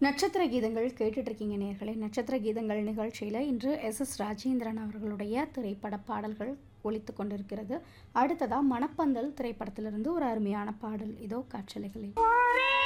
நட்சத்திர கீதங்கள் கேட்டுட்டு இருக்கீங்க நேர்களே. நட்சத்திர கீதங்கள் நிகழ்ச்சியில் இன்று எஸ் ராஜேந்திரன் அவர்களுடைய திரைப்பட பாடல்கள் ஒலித்து கொண்டிருக்கிறது. அடுத்ததாக மணப்பந்தல் திரைப்படத்திலிருந்து ஒரு அருமையான பாடல் இதோ காற்றலைகளில்.